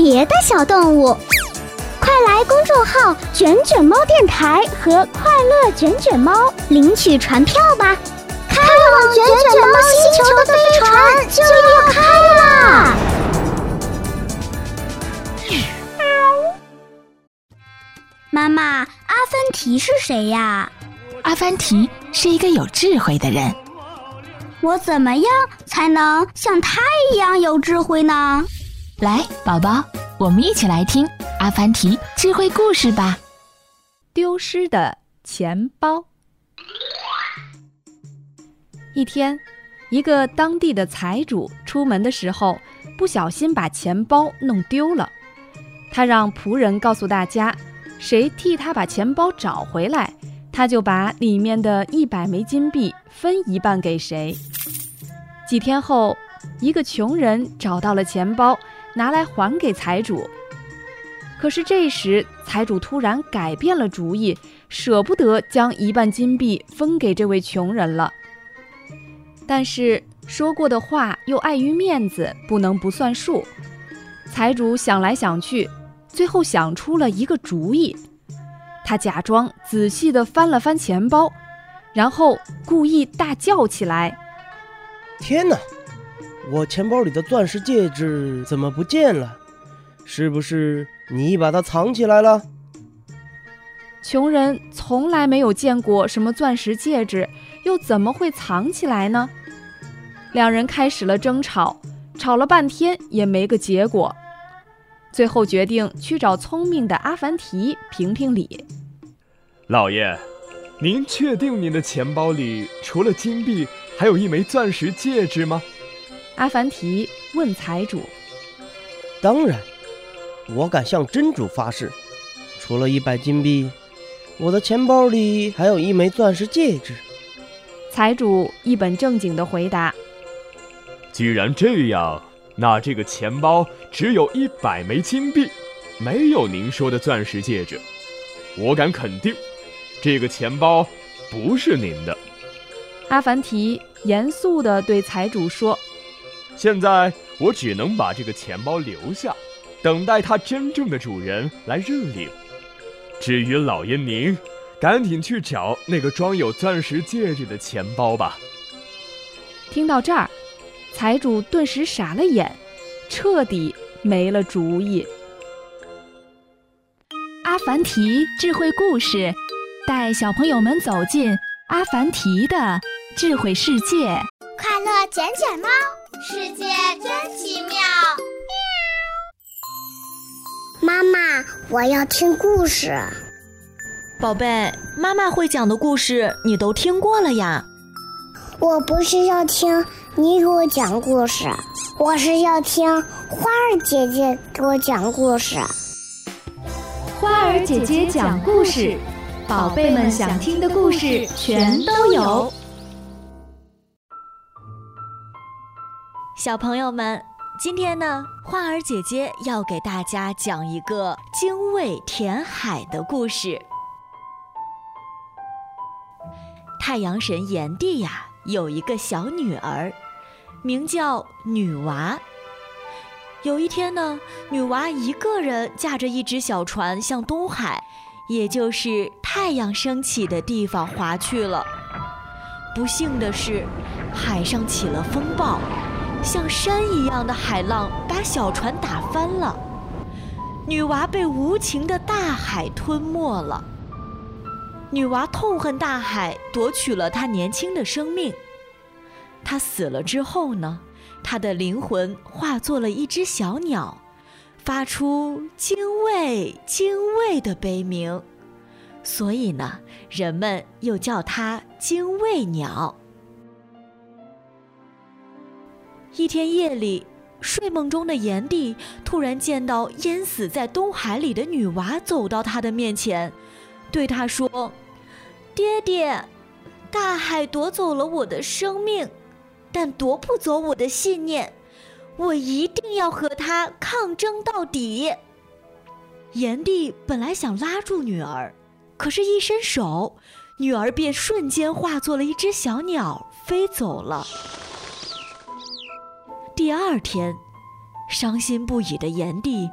别的小动物。快来公众号“卷卷猫电台”和“快乐卷卷猫”领取传票吧！开往卷卷猫星球的飞船就要开啦！妈妈，阿凡提是谁呀？ 阿凡提是一个有智慧的人。 我怎么样才能像他一样有智慧呢？ 来，宝宝，我们一起来听阿凡提智慧故事吧。 丢失的钱包。一天，一个当地的财主出门的时候，不小心把钱包弄丢了。他让仆人告诉大家，谁替他把钱包找回来，他就把里面的100枚金币分一半给谁。几天后，一个穷人找到了钱包，拿来还给财主。可是这时，财主突然改变了主意，舍不得将1半金币分给这位穷人了。但是说过的话又碍于面子，不能不算数。财主想来想去，最后想出了一个主意。他假装仔细地翻了翻钱包，然后故意大叫起来： 天哪，我钱包里的钻石戒指怎么不见了？是不是你把它藏起来了？ 穷人从来没有见过什么钻石戒指，又怎么会藏起来呢？两人开始了争吵，吵了半天也没个结果。最后决定去找聪明的阿凡提评评理。 老爷，您确定您的钱包里除了金币还有1枚钻石戒指吗？ 阿凡提问财主。 当然，我敢向真主发誓，除了100金币，我的钱包里还有1枚钻石戒指。 财主一本正经地回答。 既然这样，那这个钱包只有100枚金币，没有您说的钻石戒指。我敢肯定，这个钱包不是您的。 阿凡提严肃地对财主说： 现在我只能把这个钱包留下，等待它真正的主人来认领。至于老爷您，赶紧去找那个装有钻石戒指的钱包吧。 听到这儿，财主顿时傻了眼，彻底没了主意。 阿凡提智慧故事，带小朋友们走进阿凡提的智慧世界。 快乐卷卷猫，世界真奇妙。妈妈，我要听故事。 宝贝，妈妈会讲的故事你都听过了呀。 我不是要听你给我讲故事，我是要听花儿姐姐给我讲故事。 花儿姐姐讲故事，宝贝们想听的故事全都有。 小朋友们，今天呢，花儿姐姐要给大家讲一个精卫填海的故事。太阳神炎帝呀，有一个小女儿，名叫女娃。有一天呢，女娃一个人驾着一只小船向东海，也就是太阳升起的地方划去了。不幸的是，海上起了风暴，像山一样的海浪把小船打翻了，女娃被无情的大海吞没了。女娃痛恨大海夺取了她年轻的生命。她死了之后呢，她的灵魂化作了一只小鸟，发出精卫精卫的悲鸣，所以呢，人们又叫它精卫鸟。一天夜里，睡梦中的炎帝突然见到淹死在东海里的女娃走到他的面前，对他说：爹爹，大海夺走了我的生命，但夺不走我的信念，我一定要和他抗争到底。炎帝本来想拉住女儿，可是一伸手，女儿便瞬间化作了一只小鸟飞走了。第二天，伤心不已的炎帝